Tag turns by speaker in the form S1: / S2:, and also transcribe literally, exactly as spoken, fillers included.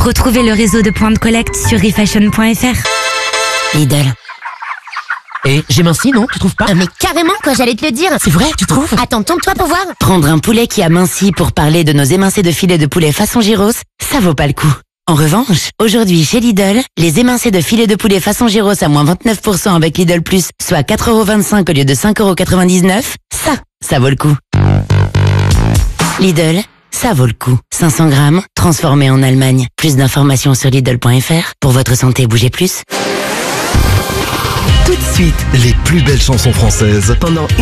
S1: Retrouvez le réseau de points de collecte sur refashion point f r.
S2: Lidl.
S3: Et j'ai minci, non? Tu trouves pas?
S2: Ah mais carrément quoi, j'allais te le dire.
S3: C'est vrai, tu trouves?
S2: Attends, tombe-toi pour voir. Prendre un poulet qui a minci pour parler de nos émincés de filet de poulet façon gyros, ça vaut pas le coup. En revanche, aujourd'hui chez Lidl, les émincés de filet de poulet façon gyros à moins vingt-neuf pour cent avec Lidl Plus, soit quatre euros vingt-cinq au lieu de cinq euros quatre-vingt-dix-neuf, ça, ça vaut le coup. Lidl, ça vaut le coup. cinq cents grammes, transformé en Allemagne. Plus d'informations sur Lidl point f r. Pour votre santé, bougez plus.
S4: Tout de suite, les plus belles chansons françaises pendant